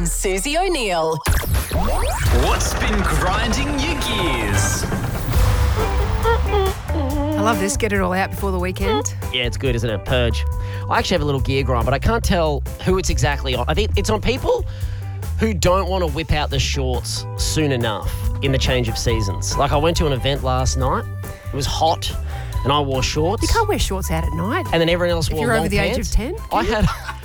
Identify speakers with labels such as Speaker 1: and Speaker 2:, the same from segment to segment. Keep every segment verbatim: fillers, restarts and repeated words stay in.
Speaker 1: and Susie O'Neill.
Speaker 2: What's been grinding your gears?
Speaker 3: I love this. Get it all out before the weekend.
Speaker 4: Yeah, it's good, isn't it? Purge. I actually have a little gear grind, but I can't tell who it's exactly on. I think it's on people who don't want to whip out the shorts soon enough in the change of seasons. Like I went to an event last night. It was hot, and I wore shorts.
Speaker 3: You can't wear shorts out at night.
Speaker 4: And then everyone else
Speaker 3: if
Speaker 4: wore
Speaker 3: you're
Speaker 4: long
Speaker 3: over the
Speaker 4: pants.
Speaker 3: age of ten.
Speaker 4: I had.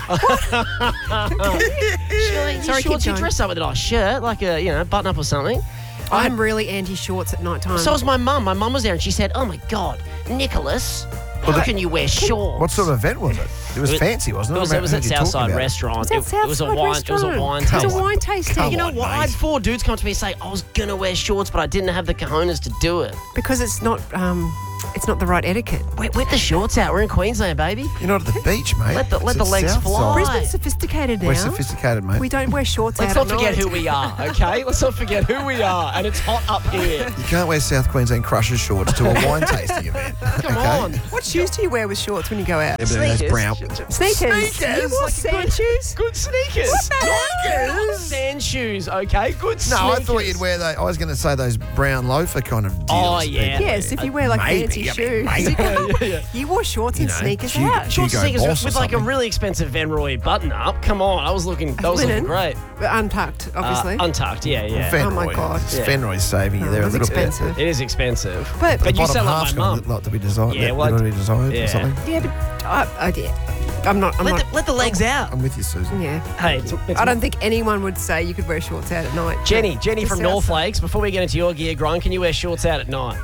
Speaker 4: Surely,
Speaker 3: Sorry,
Speaker 4: shorts.
Speaker 3: keep
Speaker 4: You
Speaker 3: going.
Speaker 4: dress up with a nice shirt, like a you know button up or something. I
Speaker 3: I'm
Speaker 4: had-
Speaker 3: really anti-shorts at night time.
Speaker 4: So was my mum. My mum was there, and she said, "Oh my God, Nicholas, how can you wear shorts?"
Speaker 5: What sort of event was it? It was
Speaker 4: It was-
Speaker 5: fancy, wasn't it?
Speaker 4: It was,
Speaker 5: I
Speaker 4: it was
Speaker 5: heard
Speaker 4: at
Speaker 5: you talking
Speaker 4: Southside
Speaker 5: about it.
Speaker 4: Restaurant.
Speaker 3: Was that
Speaker 4: it, it was a
Speaker 3: Southside
Speaker 4: wine. It was a
Speaker 3: restaurant?
Speaker 4: wine
Speaker 3: It's a
Speaker 4: tasting.
Speaker 3: wine tasting.
Speaker 5: Come
Speaker 4: You know
Speaker 5: on,
Speaker 4: what? I had
Speaker 5: mate.
Speaker 4: four dudes come to me and say I was gonna wear shorts, but I didn't have the cojones to do it.
Speaker 3: Because it's not, um, it's not the right etiquette.
Speaker 4: Whip, whip the shorts out. We're in Queensland, baby.
Speaker 5: You're not at the beach, mate.
Speaker 4: Let the- let
Speaker 5: It's
Speaker 4: the legs
Speaker 5: Southside.
Speaker 4: fly.
Speaker 3: Brisbane's sophisticated now.
Speaker 5: We're sophisticated, mate.
Speaker 3: We don't wear shorts
Speaker 4: Let's
Speaker 3: out
Speaker 4: not
Speaker 3: at
Speaker 4: forget
Speaker 3: night.
Speaker 4: who we are, okay? Let's not forget who we are, and it's hot up here.
Speaker 5: You can't wear South Queensland Crushers shorts to a wine tasting event.
Speaker 4: Come
Speaker 5: okay?
Speaker 4: on.
Speaker 3: What shoes do you wear with shorts when you go out?
Speaker 5: Yeah, but those
Speaker 4: Sneakers.
Speaker 5: brown.
Speaker 3: Sneakers.
Speaker 4: Sneakers.
Speaker 3: You wore
Speaker 4: Like
Speaker 3: sand
Speaker 4: good-
Speaker 3: shoes?
Speaker 4: Good sneakers.
Speaker 3: Sneakers?
Speaker 4: Sand shoes, okay? Good sneakers.
Speaker 5: No, I thought you'd wear those. I was going to say those brown loafer kind of deals.
Speaker 4: Oh,
Speaker 5: that
Speaker 4: yeah.
Speaker 5: people-
Speaker 3: Yes, if you wear like
Speaker 5: Maybe,
Speaker 3: fancy
Speaker 5: I mean,
Speaker 3: shoes.
Speaker 5: maybe.
Speaker 3: You, go- you wore shorts and
Speaker 5: You know,
Speaker 3: sneakers
Speaker 5: Hugo-
Speaker 3: out.
Speaker 4: Short
Speaker 5: Hugo
Speaker 4: sneakers
Speaker 5: Boss
Speaker 4: with,
Speaker 5: or
Speaker 4: with like a
Speaker 5: something.
Speaker 4: really expensive Van Roy button up. Come on, I was looking. That was
Speaker 3: Linen.
Speaker 4: looking great.
Speaker 3: But untucked, obviously.
Speaker 4: Uh, untucked, yeah, yeah.
Speaker 5: Fenroy.
Speaker 3: Oh, my God.
Speaker 5: It's
Speaker 4: Yeah.
Speaker 5: Fenroy's saving you
Speaker 3: Oh,
Speaker 5: there a
Speaker 3: that's
Speaker 5: little
Speaker 3: expensive.
Speaker 4: It is expensive.
Speaker 3: But,
Speaker 4: But you
Speaker 5: Bottom
Speaker 4: sound like
Speaker 5: half's
Speaker 4: my
Speaker 5: got a
Speaker 4: mum.
Speaker 5: little lot to be desired.
Speaker 4: Yeah,
Speaker 5: that
Speaker 4: well,
Speaker 5: little to be desired
Speaker 4: yeah.
Speaker 5: or something.
Speaker 3: yeah, but I, I, yeah. I'm not. I'm
Speaker 4: Let
Speaker 3: not.
Speaker 4: the, let the legs out.
Speaker 5: I'm with you, Susan.
Speaker 3: yeah.
Speaker 4: Hey, it's, it's
Speaker 3: I don't think anyone would say you could wear shorts out at night.
Speaker 4: Jenny, Jenny
Speaker 3: Just
Speaker 4: from
Speaker 3: outside.
Speaker 4: North Lakes. Before we get into your gear grind, can you wear shorts out at night?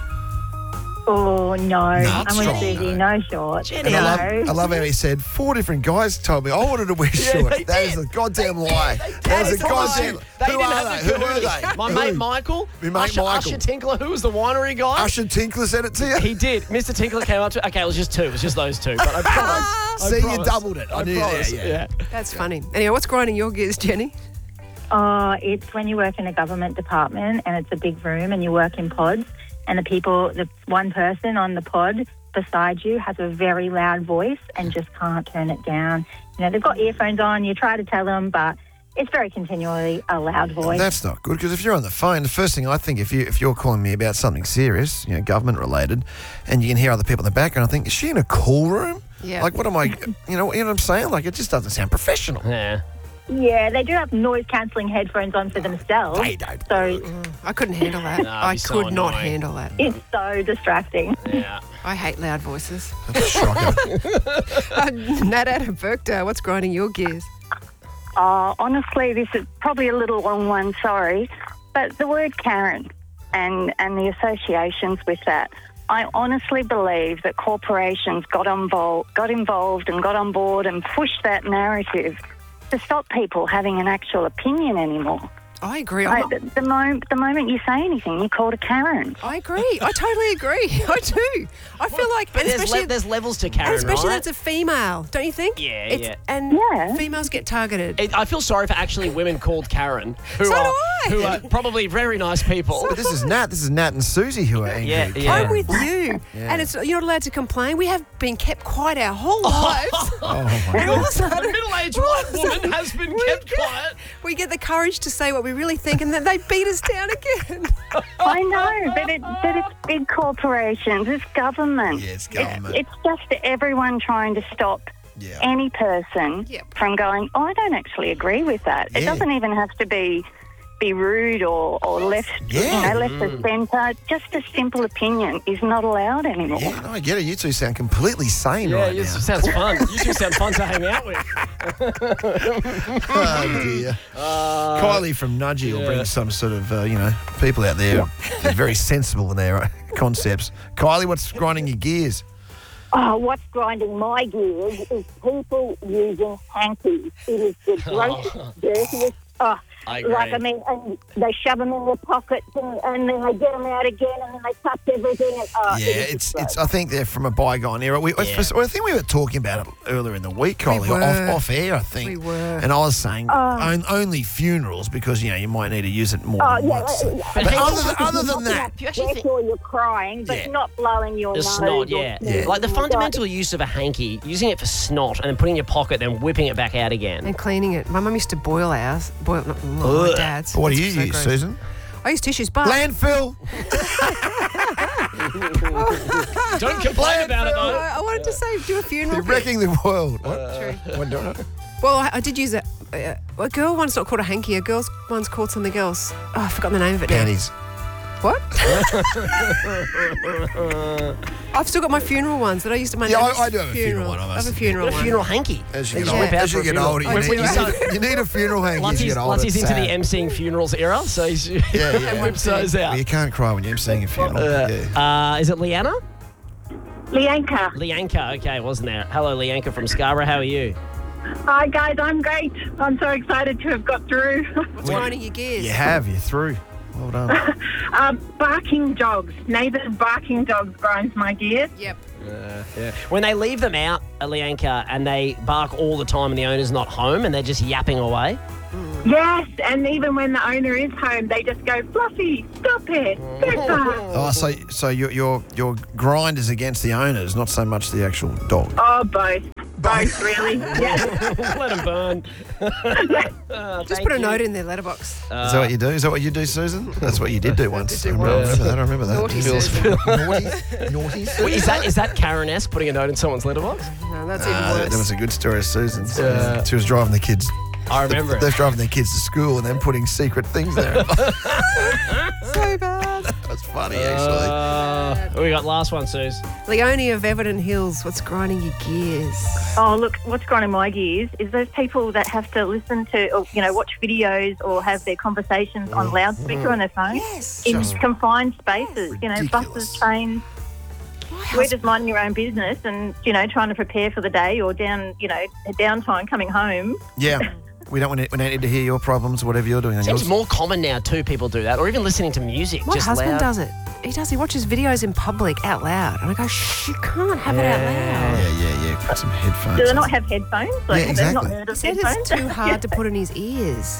Speaker 6: Oh, no. I'm with
Speaker 5: strong,
Speaker 6: Susie.
Speaker 5: no.
Speaker 6: No shorts.
Speaker 4: Jenny.
Speaker 5: And I love,
Speaker 6: No.
Speaker 5: I love how he said four different guys told me I wanted to wear shorts.
Speaker 4: they
Speaker 5: That is
Speaker 4: did.
Speaker 5: a goddamn lie.
Speaker 4: That
Speaker 5: That is
Speaker 4: is
Speaker 5: a goddamn.
Speaker 4: They
Speaker 5: Who
Speaker 4: didn't
Speaker 5: are
Speaker 4: have
Speaker 5: they?
Speaker 4: the
Speaker 5: Who are
Speaker 4: cojones.
Speaker 5: they?
Speaker 4: My
Speaker 5: Who?
Speaker 4: mate Michael.
Speaker 5: My mate
Speaker 4: Usher,
Speaker 5: Michael.
Speaker 4: Usher Tinkler, who was the winery guy.
Speaker 5: Usher Tinkler said it to you.
Speaker 4: He did. Mister Tinkler came up to. Okay, it was just two. It was just those two. But I promise. I
Speaker 5: See, you
Speaker 4: promise.
Speaker 5: doubled it. I
Speaker 4: I
Speaker 5: knew
Speaker 4: promise.
Speaker 5: that, yeah.
Speaker 3: That's funny. Anyway, what's grinding your gears, Jenny?
Speaker 6: Oh, it's when you work in a government department and it's a big room and you work in pods and the people, the one person on the pod beside you has a very loud voice and just can't turn it down. You know, they've got earphones on, you try to tell them, but it's very continually a loud voice.
Speaker 5: That's not good because if you're on the phone, the first thing I think if you if you're calling me about something serious, you know, government related, and you can hear other people in the background, I think is she in a call room?
Speaker 3: Yeah.
Speaker 5: Like what am I? You know, you know what I'm saying? Like it just doesn't sound professional.
Speaker 4: Yeah.
Speaker 6: Yeah, they do have noise-cancelling headphones on for themselves.
Speaker 5: They don't.
Speaker 6: So
Speaker 3: I couldn't handle that.
Speaker 4: No, it'd
Speaker 3: I
Speaker 4: be so
Speaker 3: could not
Speaker 4: annoying.
Speaker 3: handle that.
Speaker 6: it's so distracting.
Speaker 4: Yeah.
Speaker 3: I hate loud voices.
Speaker 5: That's shocking.
Speaker 3: Uh, Nat out of Berkdale, what's grinding your gears?
Speaker 7: Uh, honestly, this is probably a little long one, sorry, but the word Karen and, and the associations with that, I honestly believe that corporations got, involved, got involved and got on board and pushed that narrative to stop people having an actual opinion anymore.
Speaker 3: I agree. I'm
Speaker 7: Right,
Speaker 3: not-
Speaker 7: the, the, moment, the moment you say anything, you're called a Karen.
Speaker 3: I agree. I totally agree. I do. I feel like,
Speaker 4: But
Speaker 3: and
Speaker 4: there's,
Speaker 3: especially,
Speaker 4: le- there's levels to
Speaker 3: and
Speaker 4: Karen,
Speaker 3: especially
Speaker 4: right?
Speaker 3: that it's a female, don't you think?
Speaker 4: Yeah,
Speaker 3: it's,
Speaker 4: yeah.
Speaker 3: And
Speaker 7: Yeah.
Speaker 3: females get targeted.
Speaker 4: It, I feel sorry for actually women called Karen, who
Speaker 3: So
Speaker 4: are
Speaker 3: do I.
Speaker 4: who are probably very nice people.
Speaker 5: But this is Nat. This is Nat and Susie who are angry.
Speaker 4: Yeah,
Speaker 5: at
Speaker 4: yeah.
Speaker 5: Karen.
Speaker 3: I'm with you.
Speaker 5: Yeah.
Speaker 3: And it's you're not allowed to complain. We have been kept quiet our whole lives.
Speaker 5: Oh my
Speaker 3: And all of a
Speaker 4: A
Speaker 3: sudden,
Speaker 4: middle-aged
Speaker 3: all
Speaker 4: white
Speaker 3: of a
Speaker 4: woman
Speaker 3: sudden,
Speaker 4: has been
Speaker 3: we
Speaker 4: kept
Speaker 3: get-
Speaker 4: quiet.
Speaker 3: We get the courage to say what we really think, and then they beat us down again.
Speaker 7: I know, but, it, but it's big corporations, it's government.
Speaker 5: Yeah, it's government.
Speaker 7: It's just everyone trying to stop
Speaker 5: Yeah.
Speaker 7: any person
Speaker 3: Yep.
Speaker 7: from going, oh, I don't actually agree with that. It
Speaker 5: Yeah.
Speaker 7: doesn't even have to be be rude or, or left,
Speaker 5: Yeah.
Speaker 7: you know, left of centre. Just a simple opinion is not allowed anymore.
Speaker 5: Yeah, no, I get it. You two sound completely sane
Speaker 4: Yeah,
Speaker 5: right
Speaker 4: it
Speaker 5: now.
Speaker 4: sounds fun. You two sound fun to hang out with.
Speaker 5: Oh dear. Kylie from Nudgee will
Speaker 4: yeah.
Speaker 5: bring some sort of, uh, you know, people out there. They're very sensible in their uh, concepts. Kylie, what's grinding your gears?
Speaker 6: Oh, what's grinding my gears is people using hankies. It is the grossest, dirtiest. Oh,
Speaker 4: I agree.
Speaker 7: Like, I mean, and they shove them in their pockets and, and then they get them out again and then they touch everything. And, oh,
Speaker 5: Yeah,
Speaker 7: it is
Speaker 5: it's
Speaker 7: gross.
Speaker 5: it's. I think they're from a bygone era. We, I think we were talking about it earlier in the week, Collie,
Speaker 3: were.
Speaker 5: off, off air, I think.
Speaker 3: We were.
Speaker 5: And I was saying on, only funerals because, you know, you might need to use it more
Speaker 7: Oh,
Speaker 5: than
Speaker 7: yeah,
Speaker 5: once.
Speaker 7: uh, yeah.
Speaker 5: But
Speaker 4: But
Speaker 5: other
Speaker 4: people-
Speaker 5: than, other than that,
Speaker 4: you actually think
Speaker 7: Therefore, you're crying, but
Speaker 5: Yeah.
Speaker 7: not blowing your
Speaker 4: the
Speaker 7: nose.
Speaker 4: snot,
Speaker 7: or
Speaker 4: yeah.
Speaker 7: sneezing.
Speaker 4: Like the
Speaker 7: Like,
Speaker 4: fundamental use of a hanky, using it for snot and then putting it in your pocket, then whipping it back out again.
Speaker 3: And cleaning it. My mum used to boil ours. Boil, not, well, my dad's.
Speaker 5: what do
Speaker 3: That's
Speaker 5: you
Speaker 3: so
Speaker 5: use,
Speaker 3: gross.
Speaker 5: Susan?
Speaker 3: I use tissues, but
Speaker 5: Landfill.
Speaker 4: Don't complain about it
Speaker 3: I,
Speaker 4: though.
Speaker 3: I wanted to say do a funeral.
Speaker 5: You're
Speaker 3: bit.
Speaker 5: wrecking the world. What?
Speaker 3: True.
Speaker 5: What do I-
Speaker 3: Well, I, I did use a, a, a girl one's not called a hanky. A girl's one's called something else. Oh, I've forgotten the name of it now.
Speaker 5: Panties.
Speaker 3: What? I've still got my funeral ones that I used at my
Speaker 5: Yeah, I-
Speaker 3: nan's
Speaker 5: I do have a funeral one, I
Speaker 3: I have
Speaker 5: must
Speaker 3: a
Speaker 5: admit.
Speaker 3: funeral
Speaker 4: Got a
Speaker 3: one.
Speaker 4: funeral hanky.
Speaker 5: As you
Speaker 4: They
Speaker 5: get,
Speaker 4: just whip
Speaker 5: older,
Speaker 4: out
Speaker 5: as
Speaker 4: for
Speaker 5: you
Speaker 4: a
Speaker 5: get
Speaker 4: funeral.
Speaker 5: older, you,
Speaker 4: When-
Speaker 5: need,
Speaker 4: when
Speaker 5: you,
Speaker 4: you start-
Speaker 5: need, you need a funeral hanky. as you
Speaker 4: Lutzie's,
Speaker 5: get older.
Speaker 4: Lutzie's
Speaker 5: It's
Speaker 4: into the
Speaker 5: sad.
Speaker 4: emceeing funerals era, so he's
Speaker 5: Yeah, yeah.
Speaker 4: whips those out.
Speaker 5: Well, you can't cry when you're emceeing a funeral. yeah.
Speaker 4: Uh, is it Leanna?
Speaker 7: Lianka.
Speaker 4: Leanka, okay, wasn't there? Hello, Leanka from Scarborough. How are you?
Speaker 1: Hi guys, I'm great. I'm so excited to have got through.
Speaker 3: What's grinding your gears?
Speaker 5: You have. You're through. Well done.
Speaker 1: um, barking dogs, neighbours barking dogs grinds my gears.
Speaker 3: Yep.
Speaker 4: When they leave them out, uh, Leanka, and they bark all the time and the owner's not home and they're just yapping away.
Speaker 1: Yes, and even when the owner is home, they just go, Fluffy, stop it, don't bark.
Speaker 5: Oh, so so your your your grind is against the owners, not so much the actual dog.
Speaker 1: Oh, both. Both, really. Yeah.
Speaker 4: Let them burn. Uh,
Speaker 3: Just
Speaker 4: thank
Speaker 3: put a
Speaker 4: you.
Speaker 3: note in their letterbox.
Speaker 5: Is that what you do? Is that what you do, Susan? That's what you did do once.
Speaker 3: do
Speaker 5: I remember,
Speaker 3: once.
Speaker 5: I remember that. I remember that.
Speaker 3: Naughty
Speaker 5: Feels-
Speaker 3: Susan.
Speaker 5: Naughty. Naughty.
Speaker 4: Wait, is that is that Karen-esque, putting a note in someone's letterbox?
Speaker 3: No, that's even
Speaker 5: Uh,
Speaker 3: worse.
Speaker 5: that was a good story of Susan's.
Speaker 4: Yeah.
Speaker 5: She was driving the kids.
Speaker 4: I remember
Speaker 5: They're
Speaker 4: it.
Speaker 5: driving their kids to school and then putting secret things there.
Speaker 3: so bad.
Speaker 5: That's funny, actually.
Speaker 4: Uh, we got last one, Suze.
Speaker 3: Leonie of Everton Hills, what's grinding your gears?
Speaker 6: Oh, look, what's grinding my gears is those people that have to listen to, or, you know, watch videos or have their conversations on loudspeaker on their phone
Speaker 3: Yes.
Speaker 6: in
Speaker 5: Just
Speaker 6: confined spaces, you know,
Speaker 5: ridiculous.
Speaker 6: buses, trains.
Speaker 3: My
Speaker 6: We're
Speaker 3: husband-
Speaker 6: just minding your own business and, you know, trying to prepare for the day or down, you know, a downtime coming home.
Speaker 5: Yeah. We don't, want to, we don't need to hear your problems, whatever you're doing on
Speaker 4: Seems
Speaker 5: yours.
Speaker 4: more common now too. People do that, or even listening to music.
Speaker 3: My
Speaker 4: just
Speaker 3: husband
Speaker 4: loud.
Speaker 3: does it. He does. He watches videos in public out loud. And I go, shh, you can't have it out loud.
Speaker 5: Yeah, yeah, yeah. Put some headphones
Speaker 6: Do they
Speaker 5: on.
Speaker 6: not have headphones? Like,
Speaker 5: Yeah,
Speaker 6: have they not
Speaker 5: exactly.
Speaker 6: heard
Speaker 3: He
Speaker 6: of
Speaker 3: said
Speaker 6: headphones?
Speaker 3: it's too hard to put in his ears.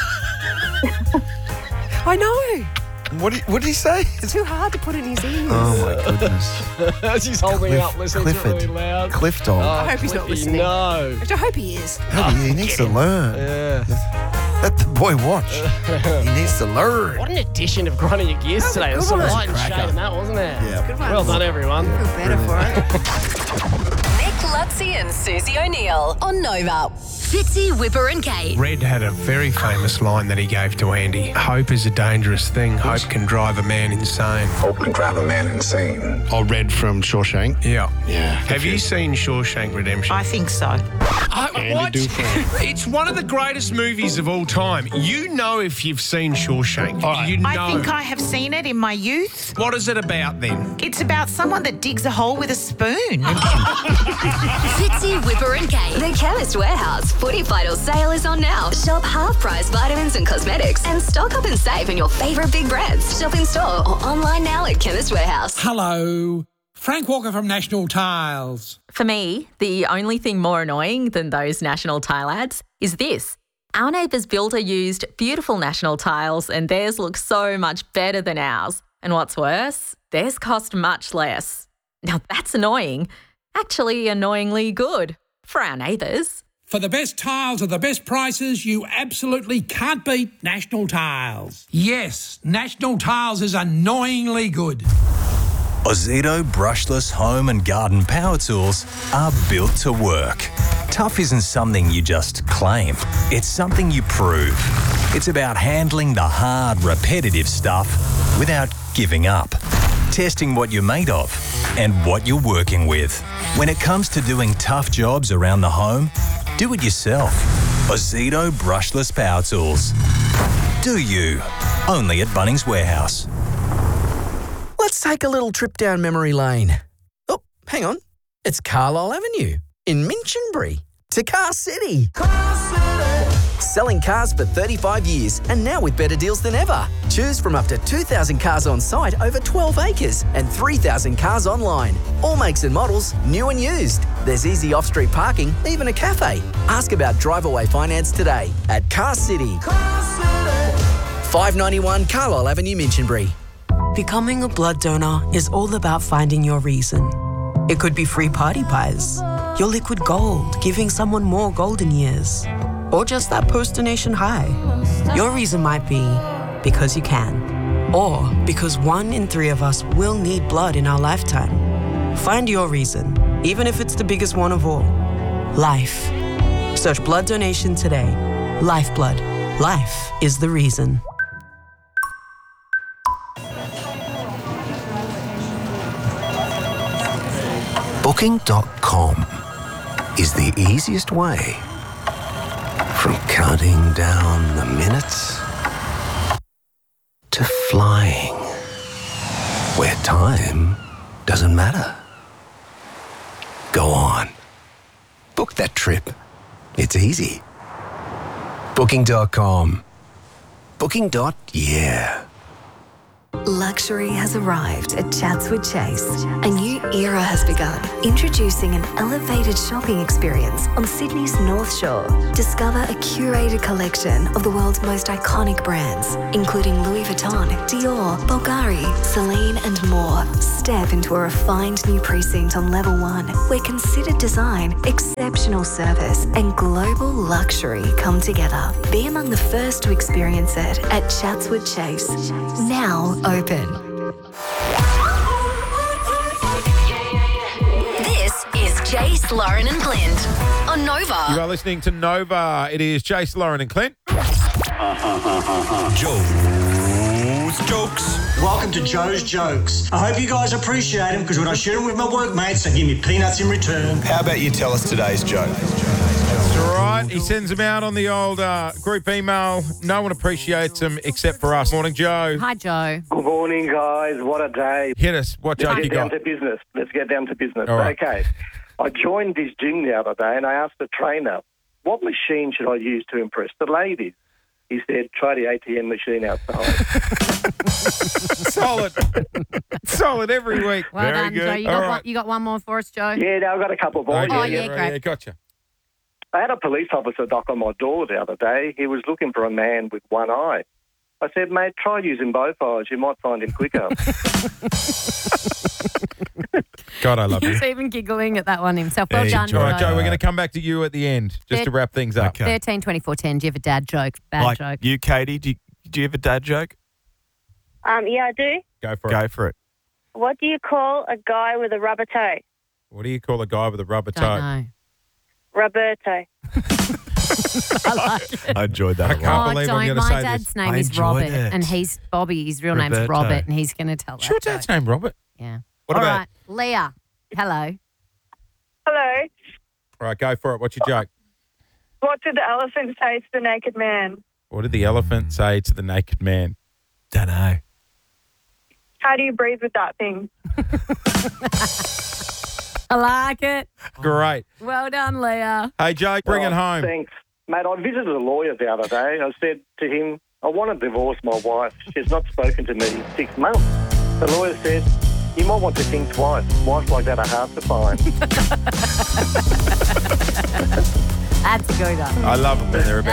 Speaker 3: I know.
Speaker 5: What did, what did he say?
Speaker 3: It's too hard to put in his ears.
Speaker 5: Oh, my goodness.
Speaker 4: As he's holding
Speaker 5: Cliff-
Speaker 4: up, listening
Speaker 5: Clifford.
Speaker 4: to it really loud.
Speaker 5: Cliff dog.
Speaker 4: Oh,
Speaker 3: I hope he's not
Speaker 4: Cliffy,
Speaker 3: listening.
Speaker 4: No.
Speaker 3: Which I hope he is.
Speaker 5: No, he needs to learn.
Speaker 4: Yeah.
Speaker 5: Let the boy watch. He needs to learn.
Speaker 4: What an edition of Grinding Your Gears today. There's some
Speaker 3: good one.
Speaker 4: light and
Speaker 5: Cracker.
Speaker 4: shade in that, wasn't there?
Speaker 5: Yeah.
Speaker 3: Good one.
Speaker 4: Well done, everyone.
Speaker 3: I feel better for it.
Speaker 8: Nick, Lutzi and Susie O'Neill on Nova. Fitzy, Whipper and Kate.
Speaker 9: Red had a very famous line that he gave to Andy. Hope is a dangerous thing. Hope can drive a man insane.
Speaker 10: Hope can drive a man insane. Oh, Red from Shawshank.
Speaker 9: Yeah.
Speaker 10: Yeah.
Speaker 9: Have you seen Shawshank Redemption?
Speaker 11: I think so.
Speaker 9: I,
Speaker 10: Andy
Speaker 9: what?
Speaker 10: Dufresne.
Speaker 9: It's one of the greatest movies of all time. You know if you've seen Shawshank. You know.
Speaker 11: I think I have seen it in my youth.
Speaker 9: What is it about then?
Speaker 11: It's about someone that digs a hole with a spoon.
Speaker 8: Fitzy, Whipper and Kate. The Chemist Warehouse Footy Vital sale is on now. Shop half-price vitamins and cosmetics and stock up and save in your favourite big brands. Shop in store or online now at Chemist Warehouse.
Speaker 12: Hello. Frank Walker from National Tiles.
Speaker 13: For me, the only thing more annoying than those National Tile ads is this. Our neighbour's builder used beautiful National Tiles and theirs look so much better than ours. And what's worse, theirs cost much less. Now that's annoying. Actually, annoyingly good for our neighbours.
Speaker 12: For the best tiles at the best prices, you absolutely can't beat National Tiles. Yes, National Tiles is annoyingly good.
Speaker 14: Ozito brushless home and garden power tools are built to work. Tough isn't something you just claim. It's something you prove. It's about handling the hard, repetitive stuff without giving up. Testing what you're made of and what you're working with. When it comes to doing tough jobs around the home, do it yourself. Ozito brushless power tools. Do you? Only at Bunnings Warehouse.
Speaker 15: Let's take a little trip down memory lane. Oh, hang on. It's Carlisle Avenue in Minchinbury to Car City. Car City. Selling cars for thirty-five years and now with better deals than ever. Choose from up to two thousand cars on site over twelve acres and three thousand cars online. All makes and models, new and used. There's easy off-street parking, even a cafe. Ask about drive-away finance today at Car City. five ninety-one Carlisle Avenue, Minchinbury.
Speaker 16: Becoming a blood donor is all about finding your reason. It could be free party pies, your liquid gold, giving someone more golden years, or just that post-donation high. Your reason might be because you can, or because one in three of us will need blood in our lifetime. Find your reason, even if it's the biggest one of all. Life. Search blood donation today. Lifeblood. Life is the reason.
Speaker 17: Booking dot com is the easiest way from counting down the minutes to flying, where time doesn't matter. Go on. Book that trip. It's easy. Booking dot com. Booking. Yeah.
Speaker 8: Luxury has arrived at Chatswood Chase. A new era has begun, introducing an elevated shopping experience on Sydney's North Shore. Discover a curated collection of the world's most iconic brands, including Louis Vuitton, Dior, Bulgari, Celine, and more. Step into a refined new precinct on level one, where considered design, exceptional service, and global luxury come together. Be among the first to experience it at Chatswood Chase. Now open. This is Jace, Lauren and Clint on Nova.
Speaker 18: You are listening to Nova. It is Jace, Lauren and Clint.
Speaker 19: Joe's Jokes. Welcome to Joe's Jokes. I hope you guys appreciate them because when I share them with my workmates, they give me peanuts in return.
Speaker 20: How about you tell us today's joke?
Speaker 18: That's all right. He sends them out on the old uh, group email. No one appreciates them except for us. Morning, Joe.
Speaker 21: Hi, Joe.
Speaker 22: Good morning, guys. What a day.
Speaker 18: Hit us. What joke
Speaker 22: Let's
Speaker 18: you
Speaker 22: get down
Speaker 18: got?
Speaker 22: to business. Let's get down to business.
Speaker 18: All right.
Speaker 22: Okay. I joined this gym the other day and I asked the trainer, what machine should I use to impress the ladies? He said, try the A T M machine outside.
Speaker 18: Solid. Solid every week.
Speaker 21: Well
Speaker 18: Very
Speaker 21: done,
Speaker 18: good.
Speaker 21: Joe. You
Speaker 18: All
Speaker 21: got,
Speaker 18: right.
Speaker 21: one, you got one more for us, Joe?
Speaker 22: Yeah, no, I've got a couple more.
Speaker 18: Okay,
Speaker 21: Oh,
Speaker 18: yeah,
Speaker 21: yeah,
Speaker 18: right,
Speaker 21: great.
Speaker 18: yeah, gotcha.
Speaker 22: I had a police officer knock on my door the other day. He was looking for a man with one eye. I said, mate, try using both eyes. You might find him quicker.
Speaker 18: God, I love you.
Speaker 21: He's even giggling at that one himself. Well
Speaker 18: Hey,
Speaker 21: done,
Speaker 18: Joe. All right,
Speaker 21: Joe.
Speaker 18: Joe, we're going to come back to you at the end just to wrap things up.
Speaker 21: thirteen twenty-four ten. Do you have a dad joke? Bad
Speaker 23: like
Speaker 21: joke.
Speaker 23: you, Katie, do you, do you have a dad joke?
Speaker 24: Um, yeah, I do.
Speaker 18: Go for it.
Speaker 23: Go for it.
Speaker 24: What do you call a guy with a rubber toe?
Speaker 18: What do you call a guy with a rubber toe?
Speaker 21: Don't know.
Speaker 24: Roberto.
Speaker 21: I like it.
Speaker 23: I enjoyed that
Speaker 18: I
Speaker 23: a
Speaker 18: can't
Speaker 21: Oh,
Speaker 18: believe I'm
Speaker 21: don't.
Speaker 18: going to
Speaker 21: My
Speaker 18: say
Speaker 21: dad's
Speaker 18: this.
Speaker 21: name
Speaker 23: I
Speaker 21: is
Speaker 23: enjoyed
Speaker 21: Robert,
Speaker 23: it.
Speaker 21: and he's Bobby. His real name's
Speaker 23: Roberto.
Speaker 21: Robert, and he's going to tell
Speaker 18: What's your
Speaker 21: that
Speaker 18: dad's
Speaker 21: joke.
Speaker 18: name, Robert?
Speaker 21: Yeah.
Speaker 18: What
Speaker 21: All
Speaker 18: about?
Speaker 21: right, Leah. Hello.
Speaker 24: Hello.
Speaker 18: All right, go for it. What's your joke?
Speaker 24: What did the elephant say to the naked man?
Speaker 18: What did the elephant say to the naked man?
Speaker 23: Don't know.
Speaker 24: How do you breathe with that thing?
Speaker 21: I like it.
Speaker 18: Great.
Speaker 21: Well done, Leah.
Speaker 18: Hey, Joe, bring
Speaker 22: Oh,
Speaker 18: it home.
Speaker 22: Thanks. Mate, I visited a lawyer the other day. I said to him, I want to divorce my wife. She's not spoken to me in six months. The lawyer said, you might want to think twice. Wives like that are hard to find.
Speaker 21: That's a good one.
Speaker 18: I love them. They're about